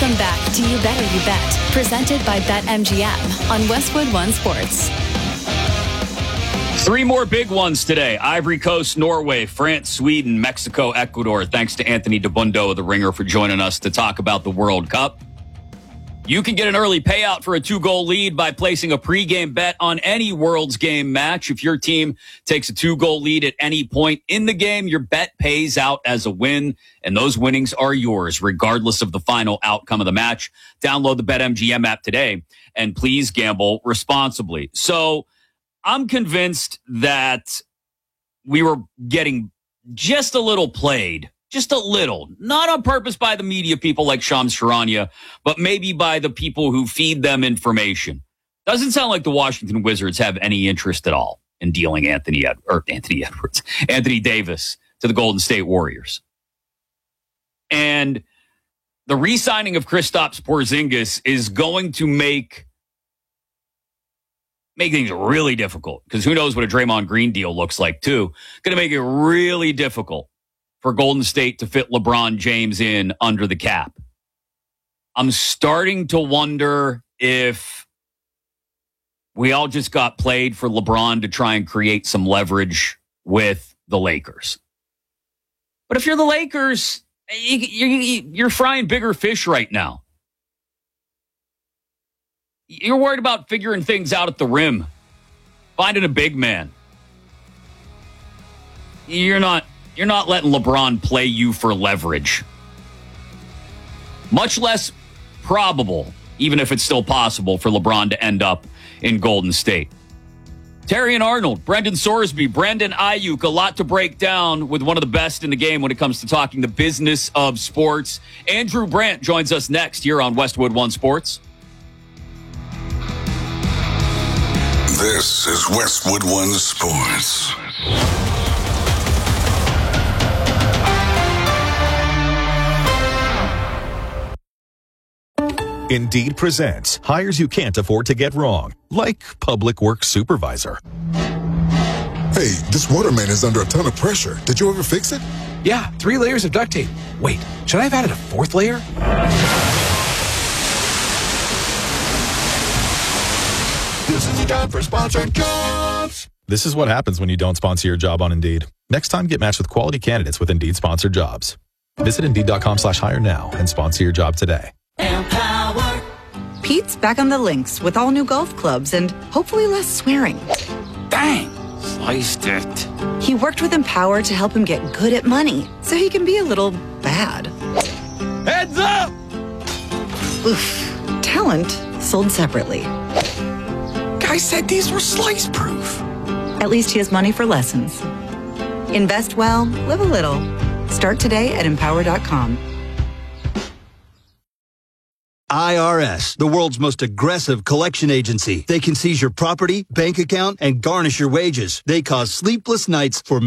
Welcome back to You Better You Bet, presented by BetMGM on Westwood One Sports. 3 more big ones today. Ivory Coast, Norway, France, Sweden, Mexico, Ecuador. Thanks to Anthony Dabbundo of The Ringer for joining us to talk about the World Cup. You can get an early payout for a 2-goal lead by placing a pregame bet on any World's Game match. If your team takes a 2-goal lead at any point in the game, your bet pays out as a win, and those winnings are yours, regardless of the final outcome of the match. Download the BetMGM app today, and please gamble responsibly. So I'm convinced that we were getting just a little played. Just a little, not on purpose by the media people like Shams Charania, but maybe by the people who feed them information. Doesn't sound like the Washington Wizards have any interest at all in dealing Anthony Davis to the Golden State Warriors. And the re-signing of Kristaps Porzingis is going to make things really difficult, because who knows what a Draymond Green deal looks like too. Going to make it really difficult for Golden State to fit LeBron James in under the cap. I'm starting to wonder if we all just got played for LeBron to try and create some leverage with the Lakers. But if you're the Lakers, you're frying bigger fish right now. You're worried about figuring things out at the rim, finding a big man. You're not letting LeBron play you for leverage. Much less probable, even if it's still possible, for LeBron to end up in Golden State. Terrion Arnold, Brendan Sorsby, Brandon Ayuk, a lot to break down with one of the best in the game when it comes to talking the business of sports. Andrew Brandt joins us next here on Westwood One Sports. This is Westwood One Sports. Indeed presents hires you can't afford to get wrong, like public works supervisor. Hey, this waterman is under a ton of pressure. Did you ever fix it? Yeah, 3 layers of duct tape. Wait, should I have added a 4th layer? This is the time for sponsored jobs. This is what happens when you don't sponsor your job on Indeed. Next time, get matched with quality candidates with Indeed sponsored jobs. Visit Indeed.com/hire now and sponsor your job today. Empower. Pete's back on the links with all new golf clubs and hopefully less swearing. Dang, sliced it. He worked with Empower to help him get good at money so he can be a little bad. Heads up! Oof. Talent sold separately. Guy said these were slice proof. At least he has money for lessons. Invest well, live a little. Start today at Empower.com. IRS, the world's most aggressive collection agency. They can seize your property, bank account, and garnish your wages. They cause sleepless nights for